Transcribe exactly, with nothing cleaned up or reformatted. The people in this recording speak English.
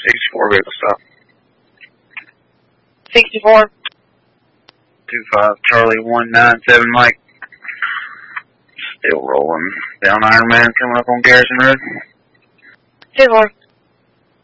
sixty-four vehicle stop. sixty-four. two five Charlie one nine seven Mike. Still rolling down Iron Man coming up on Garrison Road. two four.